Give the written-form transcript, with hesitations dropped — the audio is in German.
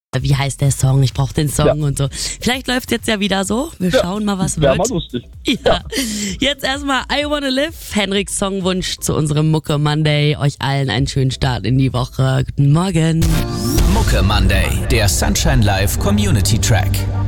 wie heißt der Song, ich brauche den Song und so. Vielleicht läuft jetzt ja wieder so. Wir schauen mal, was wird. Mal lustig. Ja. Jetzt erstmal I Wanna Live, Henriks Songwunsch zu unserem Mucke Monday. Euch allen einen schönen Start in die Woche. Guten Morgen. Mucke Monday, der Sunshine Live Community Track.